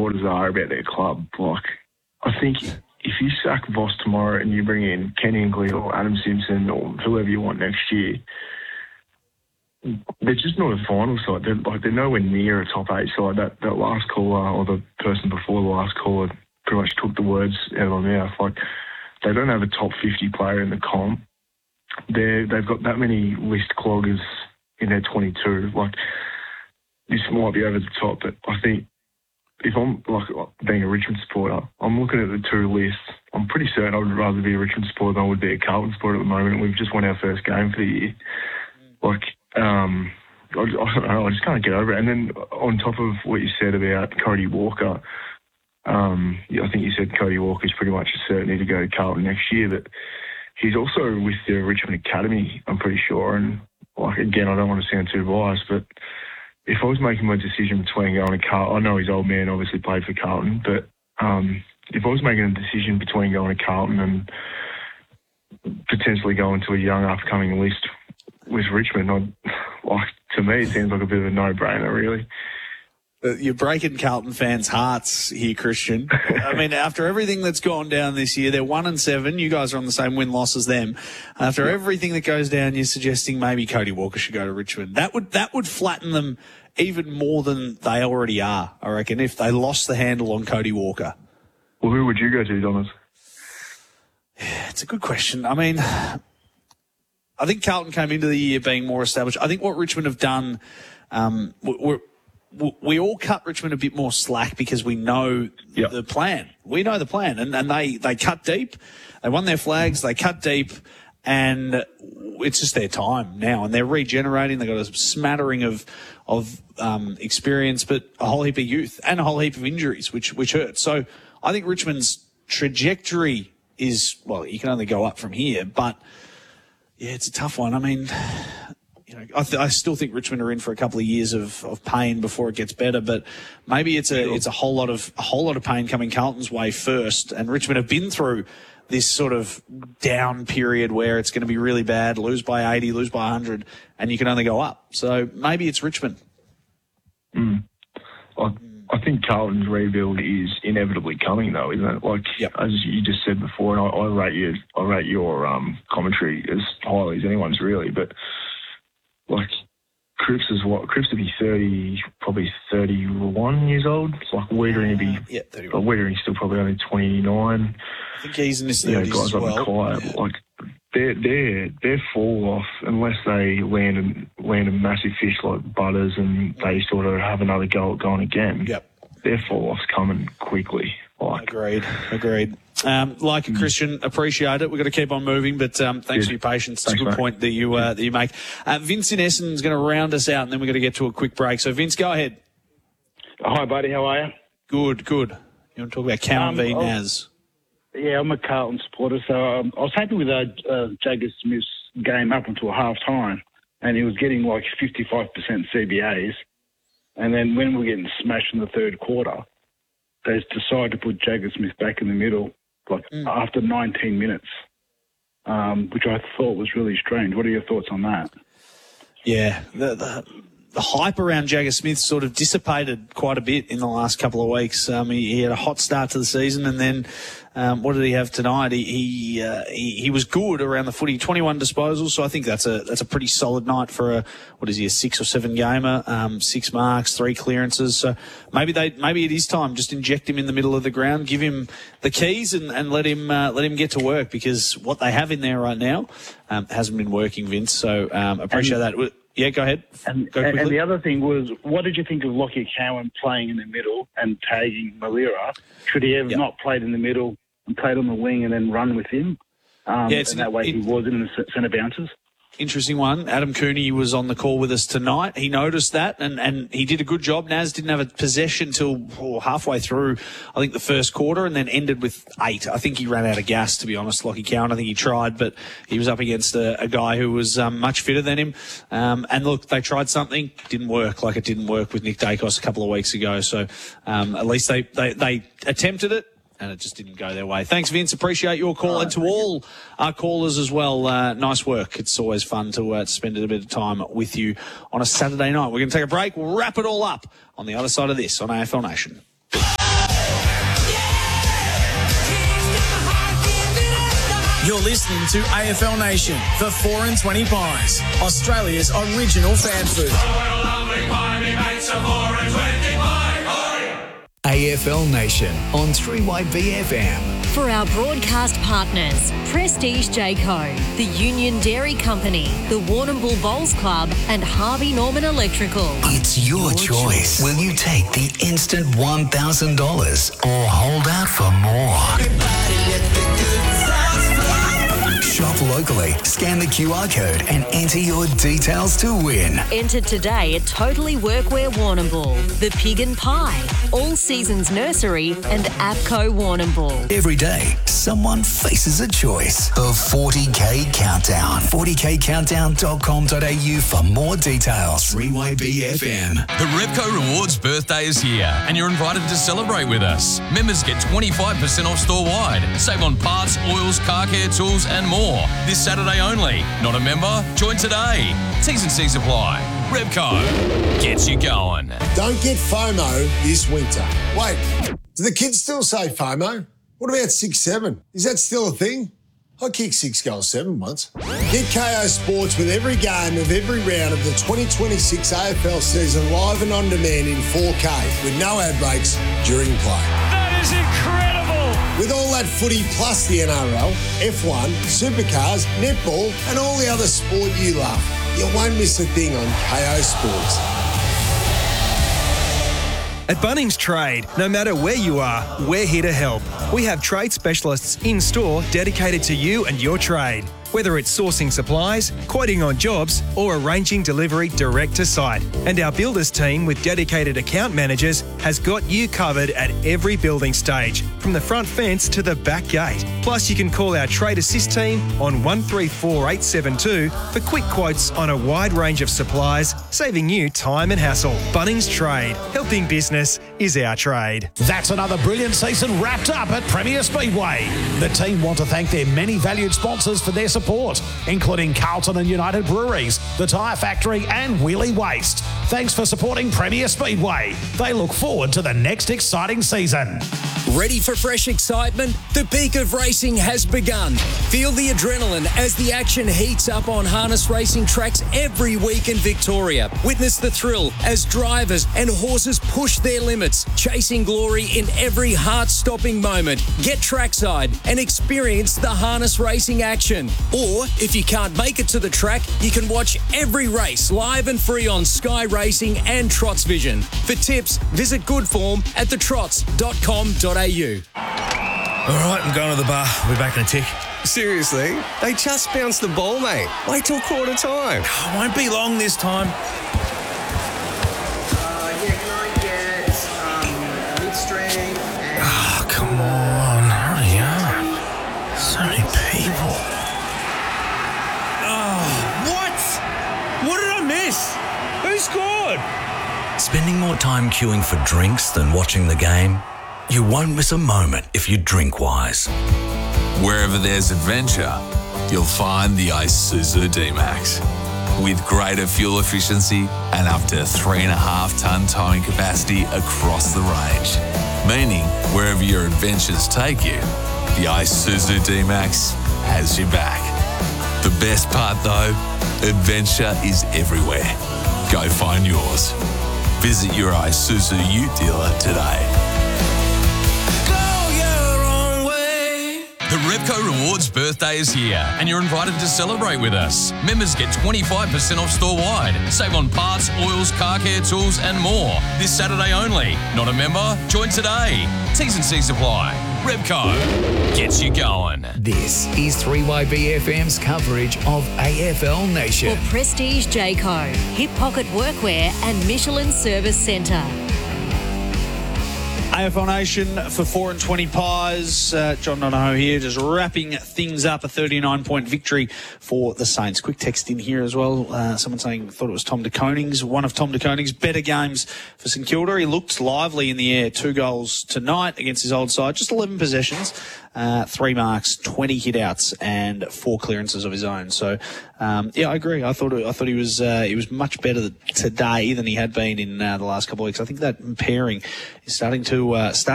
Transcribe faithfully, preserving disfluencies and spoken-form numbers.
supporters are about their club. Like, I think if you sack Voss tomorrow and you bring in Kenny Ingley or Adam Simpson or whoever you want next year, they're just not a final side. They're, like, they're nowhere near a top eight side. That, that last caller, or the person before the last caller, pretty much took the words out of my mouth. Like, they don't have a top fifty player in the comp. They're, they've got that many list cloggers in their twenty-two. Like, this might be over the top, but I think if I'm, like, being a Richmond supporter, I'm looking at the two lists. I'm pretty certain I would rather be a Richmond supporter than I would be a Carlton supporter at the moment. We've just won our first game for the year. Like, um, I, I don't know, I just can't get over it. And then on top of what you said about Cody Walker, um, I think you said Cody Walker's pretty much a certainty to go to Carlton next year, but he's also with the Richmond Academy, I'm pretty sure. And, like, again, I don't want to sound too biased, but if I was making my decision between going to Carlton, I know his old man obviously played for Carlton, but um, if I was making a decision between going to Carlton and potentially going to a young upcoming list with Richmond, I'd, like, to me it seems like a bit of a no-brainer, really. You're breaking Carlton fans' hearts here, Christian. I mean, after everything that's gone down this year, they're one and seven. You guys are on the same win-loss as them. After yeah. everything that goes down, you're suggesting maybe Cody Walker should go to Richmond. That would that would flatten them even more than they already are, I reckon, if they lost the handle on Cody Walker. Well, who would you go to, Thomas? Yeah, it's a good question. I mean, I think Carlton came into the year being more established. I think what Richmond have done, um, we're we all cut Richmond a bit more slack because we know yep. the plan. We know the plan. And, and they, they cut deep. They won their flags. They cut deep. And it's just their time now. And they're regenerating. They've got a smattering of of um, experience, but a whole heap of youth and a whole heap of injuries, which which hurt. So I think Richmond's trajectory is, well, you can only go up from here. But, yeah, it's a tough one. I mean, you know, I, th- I still think Richmond are in for a couple of years of, of pain before it gets better, but maybe it's a sure. it's a whole lot of a whole lot of pain coming Carlton's way first. And Richmond have been through this sort of down period where it's going to be really bad, lose by eighty, lose by one hundred, and you can only go up. So maybe it's Richmond. Mm. I, I think Carlton's rebuild is inevitably coming, though, isn't it? Like yep. as you just said before, and I, I rate you, I rate your um, commentary as highly as anyone's really, but. Like, Cripps is what? Cripps would be thirty, probably thirty-one years old. It's like Wiedering would be, uh, yeah, thirty-one. Wiedering's still probably only twenty-nine. I think he's in his thirties, you know, guys as well. Like, yeah. like they're they're they're fall off unless they land a, land a massive fish like Butters and they sort of have another go at going again. Yep, their fall off's coming quickly. Like. Agreed, agreed. Um, like a Christian, appreciate it. We've got to keep on moving, but um, thanks yeah. for your patience. It's thanks, a good mate. point that you uh, that you make. Uh, Vince in Essendon is going to round us out, and then we're going to get to a quick break. So, Vince, go ahead. Hi, buddy. How are you? Good, good. You want to talk about Cowan um, v Naz? Yeah, I'm a Carlton supporter, so um, I was happy with uh, uh, Jagger Smith's game up until half time, and he was getting like fifty-five percent C B As, and then when we were getting smashed in the third quarter, they decided to put Jagger Smith back in the middle. Like mm. after nineteen minutes, um, which I thought was really strange. What are your thoughts on that? Yeah, the, the, the hype around Jagger Smith sort of dissipated quite a bit in the last couple of weeks. Um, he, he had a hot start to the season, and then um, what did he have tonight? He he, uh, he he was good around the footy, twenty-one disposals. So I think that's a that's a pretty solid night for a what is he a six or seven gamer? Um, six marks, three clearances. So maybe they maybe it is time just inject him in the middle of the ground, give him the keys, and, and let him uh, let him get to work, because what they have in there right now um, hasn't been working, Vince. So um, appreciate and, that. Yeah, go ahead. And, go and the other thing was, what did you think of Lockie Cowan playing in the middle and tagging Malira? Should he have yep. not played in the middle and played on the wing and then run with him? Um, yeah, it's and that an, way it, he was in the centre bounces. Interesting one. Adam Cooney was on the call with us tonight. He noticed that, and, and he did a good job. Naz didn't have a possession till oh, halfway through, I think, the first quarter, and then ended with eight. I think he ran out of gas, to be honest, Lockie Cowan. I think he tried, but he was up against a, a guy who was um, much fitter than him. Um, and look, they tried something, didn't work, like it didn't work with Nick Dacos a couple of weeks ago. So um, at least they, they, they attempted it, and it just didn't go their way. Thanks, Vince. Appreciate your call. Right, and to all our callers as well, uh, nice work. It's always fun to uh, spend a bit of time with you on a Saturday night. We're going to take a break. We'll wrap it all up on the other side of this on A F L Nation. You're listening to A F L Nation for four and twenty Pies, Australia's original fan food. A F L Nation on three Y B F M. For our broadcast partners, Prestige Jayco, the Union Dairy Company, the Warrnambool Bowls Club and Harvey Norman Electrical. It's your, your choice. choice. Will you take the instant one thousand dollars or hold out for more? Shop locally, scan the Q R code and enter your details to win. Enter today at Totally Workwear Warrnambool, The Pig and Pie, All Seasons Nursery and APCO Warrnambool. Every day, someone faces a choice. The forty K Countdown. forty K countdown dot com dot a u for more details. three Y B F M. The Repco Rewards birthday is here and you're invited to celebrate with us. Members get twenty-five percent off store-wide. Save on parts, oils, car care tools and more. This Saturday only. Not a member? Join today. T's and C's apply. Repco gets you going. Don't get FOMO this winter. Wait, do the kids still say FOMO? What about six seven? Is that still a thing? I kicked six goals seven once. Get K O Sports with every game of every round of the twenty twenty-six A F L season live and on demand in four K with no ad breaks during play. That is incredible! With all that footy plus the N R L, F one, supercars, netball and all the other sport you love. You won't miss a thing on K O Sports. At Bunnings Trade, no matter where you are, we're here to help. We have trade specialists in store dedicated to you and your trade. Whether it's sourcing supplies, quoting on jobs, or arranging delivery direct to site. And our builders team with dedicated account managers has got you covered at every building stage, from the front fence to the back gate. Plus, you can call our Trade Assist team on one three four eight seven two for quick quotes on a wide range of supplies, saving you time and hassle. Bunnings Trade. Helping business is our trade. That's another brilliant season wrapped up at Premier Speedway. The team want to thank their many valued sponsors for their support, including Carlton and United Breweries, The Tyre Factory and Wheelie Waste. Thanks for supporting Premier Speedway. They look forward to the next exciting season. Ready for fresh excitement? The peak of racing has begun. Feel the adrenaline as the action heats up on harness racing tracks every week in Victoria. Witness the thrill as drivers and horses push their limits, chasing glory in every heart-stopping moment. Get trackside and experience the harness racing action. Or, if you can't make it to the track, you can watch every race live and free on Sky Racing and Trots Vision. For tips, visit Goodform at the trots dot com dot a u. All right, I'm going to the bar. I'll be back in a tick. Seriously? They just bounced the ball, mate. Wait till quarter time. Oh, won't be long this time. Uh, yeah, can I get um, mid-strength and... Oh, come on. Hurry up. So many people. Oh, what? What did I miss? Who scored? Spending more time queuing for drinks than watching the game? You won't miss a moment if you drink wise. Wherever there's adventure, you'll find the Isuzu D-Max. With greater fuel efficiency and up to three and a half tonne towing capacity across the range. Meaning, wherever your adventures take you, the Isuzu D-Max has your back. The best part though, adventure is everywhere. Go find yours. Visit your Isuzu Ute dealer today. The Repco Rewards birthday is here and you're invited to celebrate with us. Members get twenty-five percent off store-wide. Save on parts, oils, car care tools and more. This Saturday only. Not a member? Join today. T's and C's apply. Repco gets you going. This is three Y B F M's coverage of A F L Nation. For Prestige Jayco, Hip Pocket Workwear and Michelin Service Centre. A F L Nation for four and twenty Pies. Uh, John Donohoe here, just wrapping things up. A thirty-nine point victory for the Saints. Quick text in here as well. Uh, someone saying thought it was Tom De Koning's. One of Tom De Koning's better games for St Kilda. He looked lively in the air. Two goals tonight against his old side. Just eleven possessions, uh, three marks, twenty hit-outs, and four clearances of his own. So, um, yeah, I agree. I thought I thought he was uh, he was much better today than he had been in uh, the last couple of weeks. I think that pairing is starting to uh, start.